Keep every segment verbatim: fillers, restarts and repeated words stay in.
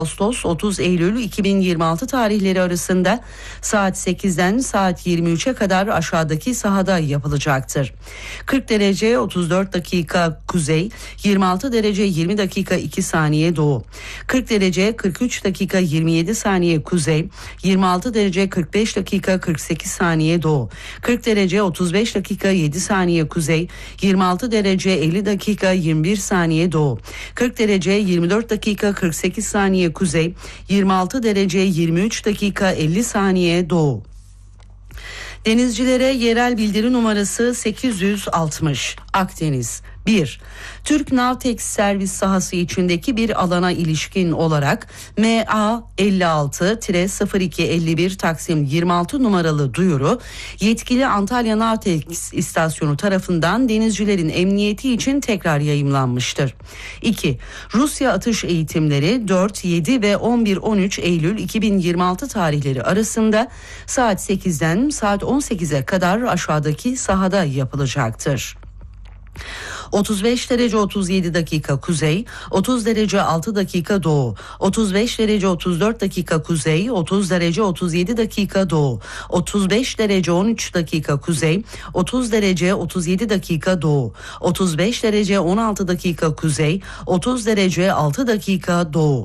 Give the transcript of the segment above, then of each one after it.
Ağustos otuz Eylül iki bin yirmi altı tarihleri arasında saat sekizden saat yirmi üçe kadar aşağıdaki sahada yapılacaktır. kırk derece otuz dört dakika kuzey, yirmi altı derece yirmi dakika iki saniye doğu, kırk derece kırk üç dakika yirmi yedi saniye kuzey, yirmi altı derece kırk beş dakika kırk sekiz saniye doğu, kırk derece otuz beş dakika yedi saniye kuzey, yirmi altı derece elli dakika yirmi bir saniye doğu, kırk derece yirmi dört dakika kırk sekiz saniye kuzey, yirmi altı derece yirmi üç dakika elli saniye doğu. Denizcilere yerel bildiri numarası sekiz yüz altmış. Akdeniz. bir. Türk Navtex servis sahası içindeki bir alana ilişkin olarak M A elli altı sıfır iki elli bir Taksim yirmi altı numaralı duyuru yetkili Antalya Navtex istasyonu tarafından denizcilerin emniyeti için tekrar yayımlanmıştır. iki. Rusya atış eğitimleri dört, yedi ve on bir on üç Eylül iki bin yirmi altı tarihleri arasında saat sekizden saat on sekize kadar aşağıdaki sahada yapılacaktır. otuz beş derece otuz yedi dakika kuzey, otuz derece altı dakika doğu, otuz beş derece otuz dört dakika kuzey, otuz derece otuz yedi dakika doğu, otuz beş derece on üç dakika kuzey, otuz derece otuz yedi dakika doğu, otuz beş derece on altı dakika kuzey, otuz derece altı dakika doğu.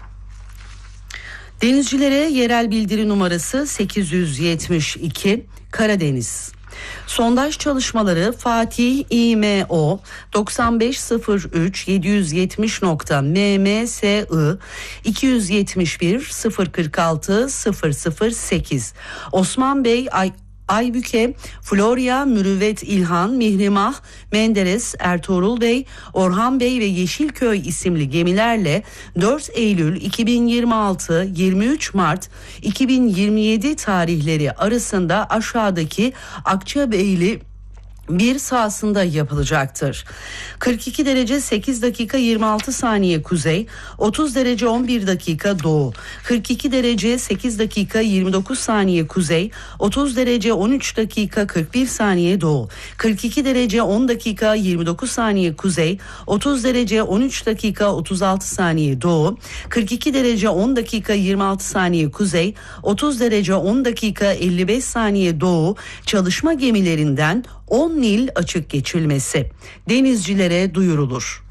Denizcilere yerel bildiri numarası sekiz yüz yetmiş iki. Karadeniz. Sondaj çalışmaları Fatih İ M O doksan beş sıfır üç yedi yüz yetmiş nokta M M S I iki yüz yetmiş bir sıfır kırk altı sıfır sıfır sekiz Osman Bey Ay Aybüke, Florya, Mürüvvet İlhan, Mihrimah, Menderes, Ertuğrul Bey, Orhan Bey ve Yeşilköy isimli gemilerle dört Eylül iki bin yirmi altı yirmi üç Mart iki bin yirmi yedi tarihleri arasında aşağıdaki Akçabeyli bir sahasında yapılacaktır. kırk iki derece sekiz dakika yirmi altı saniye kuzey, otuz derece on bir dakika doğu, kırk iki derece sekiz dakika yirmi dokuz saniye kuzey, otuz derece on üç dakika kırk bir saniye doğu, kırk iki derece on dakika yirmi dokuz saniye kuzey, otuz derece on üç dakika otuz altı saniye doğu, kırk iki derece on dakika yirmi altı saniye kuzey, otuz derece on dakika elli beş saniye doğu çalışma gemilerinden on mil açık geçilmesi denizcilere duyurulur.